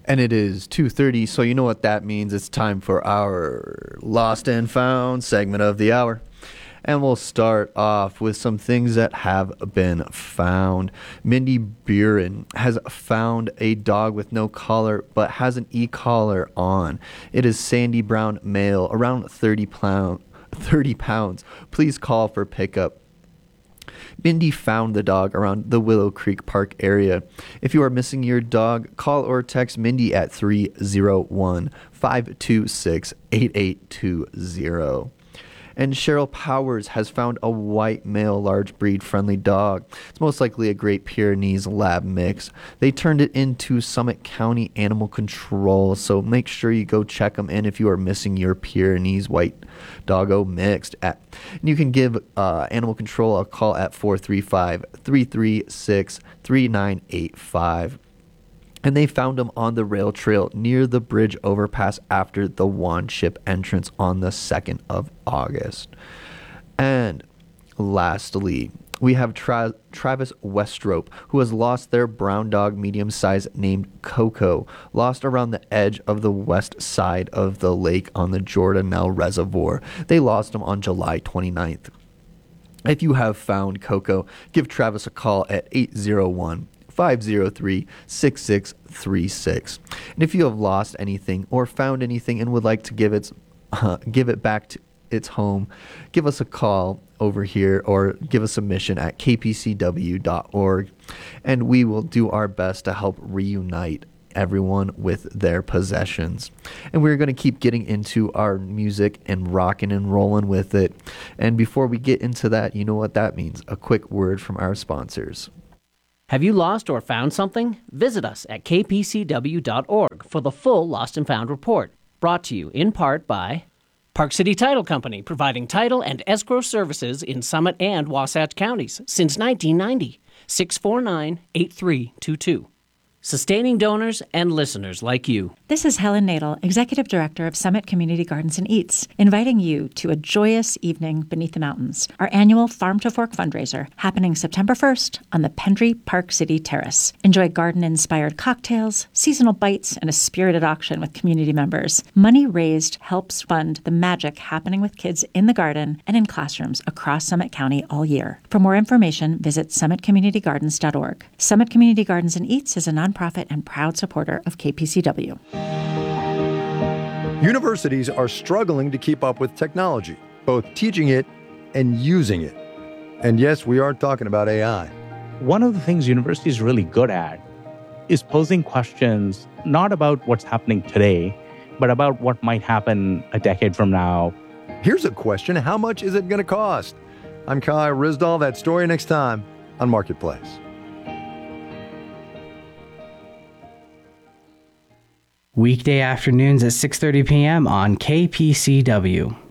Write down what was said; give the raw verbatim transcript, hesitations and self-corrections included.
And it is two thirty, so you know what that means. It's time for our Lost and Found segment of the hour. And we'll start off with some things that have been found. Mindy Buren has found a dog with no collar but has an e-collar on. It is Sandy Brown male, around thirty pound, thirty pounds. Please call for pickup. Mindy found the dog around the Willow Creek Park area. If you are missing your dog, call or text Mindy at three oh one, five two six, eight eight two oh. And Cheryl Powers has found a white male large breed friendly dog. It's most likely a Great Pyrenees lab mix. They turned it into Summit County Animal Control, so make sure you go check them in if you are missing your Pyrenees white doggo mixed. At, and you can give uh, Animal Control a call at four three five, three three six, three nine eight five. And they found him on the rail trail near the bridge overpass after the Wanship entrance on the second of August. And lastly, we have Tra- Travis Westrop, who has lost their brown dog medium size named Coco, lost around the edge of the west side of the lake on the Jordanelle Reservoir. They lost him on July twenty-ninth. If you have found Coco, give Travis a call at eight oh one, five oh three, six six three six. And if you have lost anything or found anything and would like to give it uh, give it back to its home, give us a call over here or give a submission at k p c w dot org, and we will do our best to help reunite everyone with their possessions. And we're going to keep getting into our music and rocking and rolling with it. And before we get into that, you know what that means. A quick word from our sponsors. Have you lost or found something? Visit us at k p c w dot org for the full Lost and Found report. Brought to you in part by Park City Title Company, providing title and escrow services in Summit and Wasatch counties since nineteen ninety. six four nine, eight three two two. Sustaining donors and listeners like you. This is Helen Nadel, Executive Director of Summit Community Gardens and Eats, inviting you to a joyous evening beneath the mountains, our annual Farm to Fork fundraiser happening September first on the Pendry Park City Terrace. Enjoy garden-inspired cocktails, seasonal bites, and a spirited auction with community members. Money raised helps fund the magic happening with kids in the garden and in classrooms across Summit County all year. For more information, visit summit community gardens dot org. Summit Community Gardens and Eats is a nonprofit and proud supporter of K P C W. Universities are struggling to keep up with technology, both teaching it and using it. And yes, we are talking about A I. One of the things universities are really good at is posing questions not about what's happening today, but about what might happen a decade from now. Here's a question: how much is it going to cost? I'm Kai Rizdal. That story next time on Marketplace. Weekday afternoons at six thirty p.m. on K P C W.